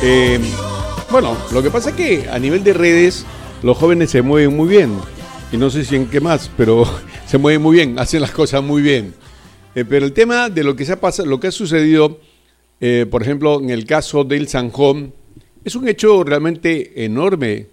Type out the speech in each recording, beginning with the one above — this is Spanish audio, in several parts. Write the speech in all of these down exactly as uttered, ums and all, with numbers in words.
Eh, bueno, lo que pasa es que a nivel de redes los jóvenes se mueven muy bien. Y no sé si en qué más, pero se mueven muy bien, hacen las cosas muy bien. Eh, pero el tema de lo que se ha pasado, lo que ha sucedido, eh, por ejemplo, en el caso del Zanjón, es un hecho realmente enorme,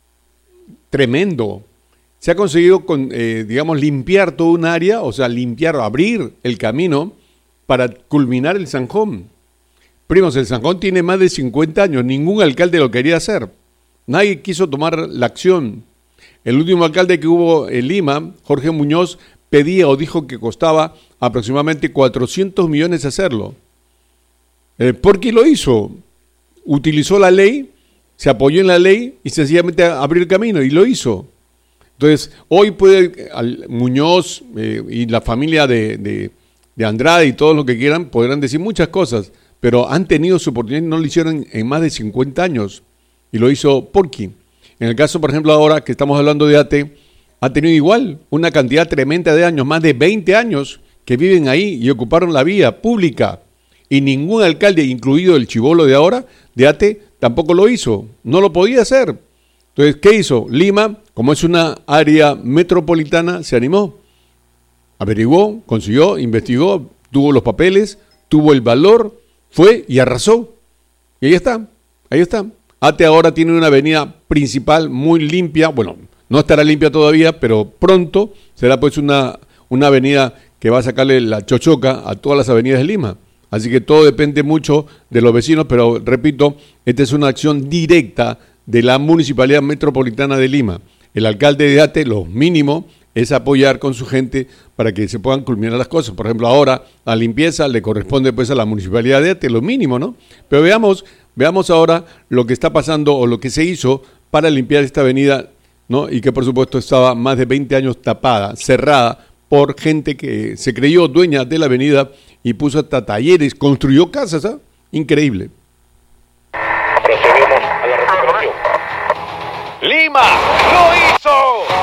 tremendo. Se ha conseguido, con, eh, digamos, limpiar toda un área, o sea, limpiar, abrir el camino para culminar el Zanjón. Primos, el Zanjón tiene más de cincuenta años, ningún alcalde lo quería hacer. Nadie quiso tomar la acción. El último alcalde que hubo en Lima, Jorge Muñoz, pedía o dijo que costaba aproximadamente cuatrocientos millones hacerlo. Eh, ¿Por qué lo hizo? Utilizó la ley, se apoyó en la ley y sencillamente abrió el camino y lo hizo. Entonces, hoy puede al, Muñoz eh, y la familia de, de, de Andrade y todos los que quieran podrán decir muchas cosas, pero han tenido su oportunidad y no lo hicieron en más de cincuenta años y lo hizo Porqui. En el caso, por ejemplo, ahora que estamos hablando de ATE, ha tenido igual una cantidad tremenda de años, más de veinte años que viven ahí y ocuparon la vía pública. Y ningún alcalde, incluido el chibolo de ahora, de ATE, tampoco lo hizo. No lo podía hacer. Entonces, ¿qué hizo? Lima, como es una área metropolitana, se animó. Averiguó, consiguió, investigó, tuvo los papeles, tuvo el valor, fue y arrasó. Y ahí está, ahí está. ATE ahora tiene una avenida principal muy limpia, bueno, no estará limpia todavía, pero pronto será pues una, una avenida que va a sacarle la chochoca a todas las avenidas de Lima. Así que todo depende mucho de los vecinos, pero repito, esta es una acción directa de la Municipalidad Metropolitana de Lima. El alcalde de ATE, lo mínimo, es apoyar con su gente para que se puedan culminar las cosas. Por ejemplo, ahora la limpieza le corresponde pues a la Municipalidad de ATE, lo mínimo, ¿no? Pero veamos... Veamos ahora lo que está pasando o lo que se hizo para limpiar esta avenida, ¿no? Y que por supuesto estaba más de veinte años tapada, cerrada por gente que se creyó dueña de la avenida y puso hasta talleres, construyó casas, ¿ah? Increíble. Procedemos a la recuperación. ¡Lima lo hizo!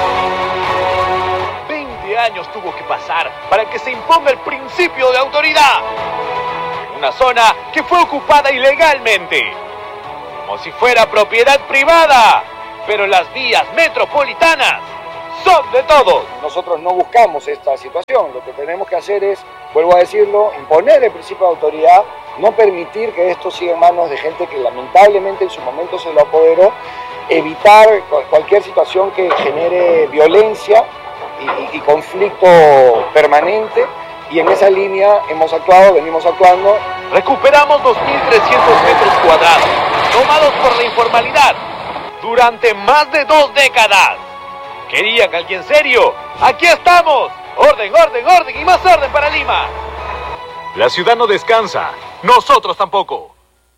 veinte años tuvo que pasar para que se imponga el principio de autoridad. Una zona que fue ocupada ilegalmente, como si fuera propiedad privada, pero las vías metropolitanas son de todos. Nosotros no buscamos esta situación, lo que tenemos que hacer es, vuelvo a decirlo, imponer el principio de autoridad, no permitir que esto siga en manos de gente que lamentablemente en su momento se lo apoderó, evitar cualquier situación que genere violencia y, y, y conflicto permanente. Y en esa línea hemos actuado, venimos actuando. Recuperamos dos mil trescientos metros cuadrados, tomados por la informalidad, durante más de dos décadas. ¿Querían alguien serio? ¡Aquí estamos! ¡Orden, orden, orden y más orden para Lima! La ciudad no descansa, nosotros tampoco.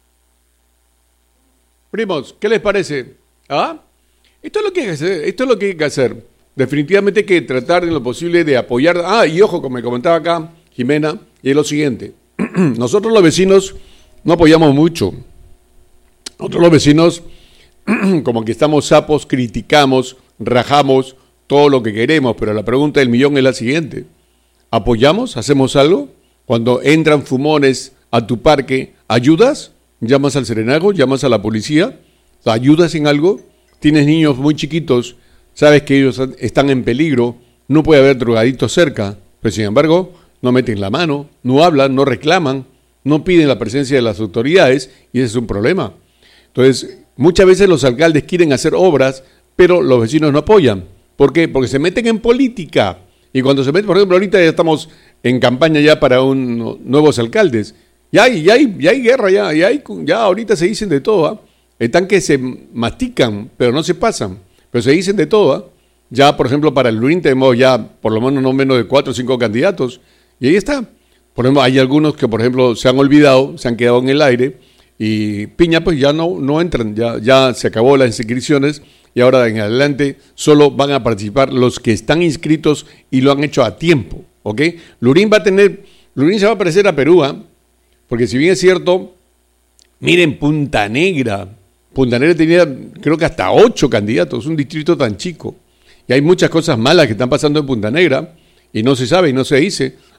Primos, ¿qué les parece? ¿Ah? Esto es lo que hay que hacer, esto es lo que hay que hacer. Definitivamente hay que tratar en lo posible de apoyar. Ah, y ojo, como me comentaba acá Jimena, y es lo siguiente. Nosotros los vecinos no apoyamos mucho. Nosotros los vecinos, como que estamos sapos, criticamos, rajamos todo lo que queremos, pero la pregunta del millón es la siguiente. ¿Apoyamos? ¿Hacemos algo? Cuando entran fumones a tu parque, ¿ayudas? ¿Llamas al serenazgo? ¿Llamas a la policía? ¿Ayudas en algo? ¿Tienes niños muy chiquitos? Sabes que ellos están en peligro, no puede haber drogaditos cerca, pero sin embargo no meten la mano, no hablan, no reclaman, no piden la presencia de las autoridades y ese es un problema. Entonces, muchas veces los alcaldes quieren hacer obras, pero los vecinos no apoyan. ¿Por qué? Porque se meten en política. Y cuando se meten, por ejemplo, ahorita ya estamos en campaña ya para un, nuevos alcaldes. Ya hay, ya hay, ya hay guerra, ya, ya, hay, ya ahorita se dicen de todo, ¿eh? Están que se mastican, pero no se pasan. Pero se dicen de todo, ¿eh? Ya, por ejemplo, para el Lurín tenemos ya por lo menos no menos de cuatro o cinco candidatos. Y ahí está. Por ejemplo, hay algunos que, por ejemplo, se han olvidado, se han quedado en el aire. Y Piña, pues ya no, no entran. Ya, ya se acabó las inscripciones. Y ahora en adelante solo van a participar los que están inscritos y lo han hecho a tiempo. ¿Ok? Lurín va a tener... Lurín se va a parecer a Perú, ¿eh? Porque si bien es cierto, miren Punta Negra... Punta Negra tenía, creo que hasta ocho candidatos, un distrito tan chico. Y hay muchas cosas malas que están pasando en Punta Negra y no se sabe y no se dice.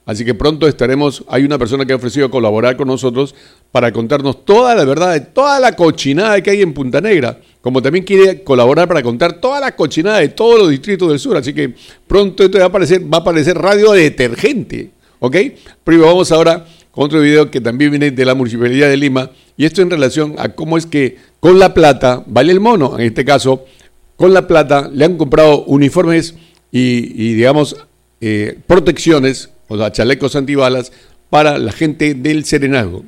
Así que pronto estaremos, hay una persona que ha ofrecido colaborar con nosotros para contarnos toda la verdad de toda la cochinada que hay en Punta Negra, como también quiere colaborar para contar toda la cochinada de todos los distritos del sur. Así que pronto esto va a aparecer, va a aparecer radio detergente, ¿ok? Pero vamos ahora con otro video que también viene de la Municipalidad de Lima, y esto en relación a cómo es que con la plata, vale el mono, en este caso, con la plata le han comprado uniformes y, y digamos, eh, protecciones, o sea, chalecos antibalas para la gente del Serenazgo.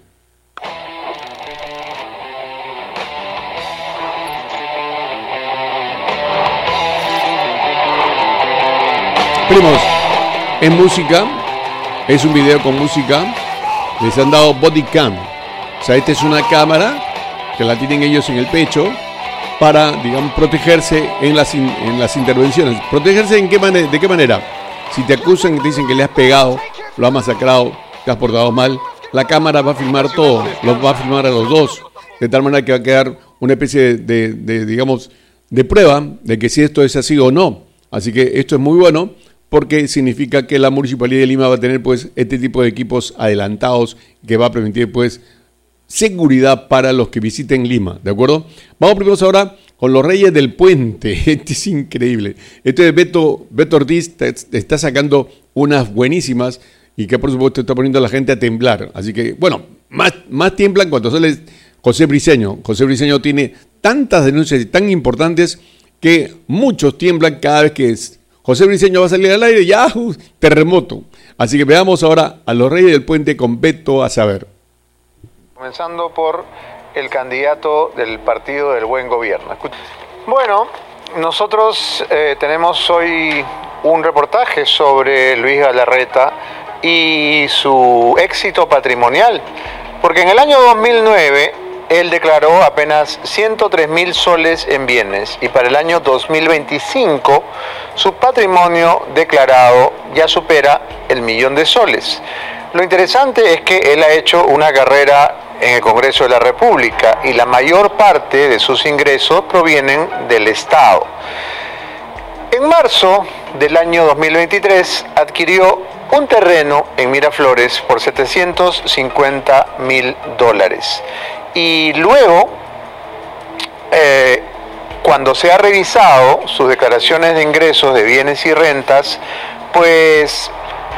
Primos, es música, es un video con música, les han dado body cam, o sea, esta es una cámara que la tienen ellos en el pecho para, digamos, protegerse en las, in, en las intervenciones. ¿Protegerse en qué manera, de qué manera? Si te acusan y te dicen que le has pegado, lo has masacrado, te has portado mal, la cámara va a filmar todo, lo va a filmar a los dos, de tal manera que va a quedar una especie de, de, de digamos, de prueba de que si esto es así o no. Así que esto es muy bueno porque significa que la Municipalidad de Lima va a tener pues este tipo de equipos adelantados que va a permitir pues seguridad para los que visiten Lima, ¿de acuerdo? Vamos primero ahora con los Reyes del Puente. Este es increíble. Este es Beto, Beto Ortiz, te, te está sacando unas buenísimas y que por supuesto está poniendo a la gente a temblar. Así que, bueno, más, más tiemblan cuando sale José Briceño. José Briceño tiene tantas denuncias y tan importantes que muchos tiemblan cada vez que es, José Briceño va a salir al aire y ya, uh, terremoto. Así que veamos ahora a los Reyes del Puente con Beto a saber. Comenzando por el candidato del Partido del Buen Gobierno. Bueno, nosotros eh, tenemos hoy un reportaje sobre Luis Galarreta y su éxito patrimonial, porque en el año dos mil nueve él declaró apenas ciento tres mil soles en bienes y para el año dos mil veinticinco su patrimonio declarado ya supera el millón de soles. Lo interesante es que él ha hecho una carrera en el Congreso de la República y la mayor parte de sus ingresos provienen del Estado. En marzo del año dos mil veintitrés adquirió un terreno en Miraflores por setecientos cincuenta mil dólares y luego, eh, cuando se ha revisado sus declaraciones de ingresos de bienes y rentas, pues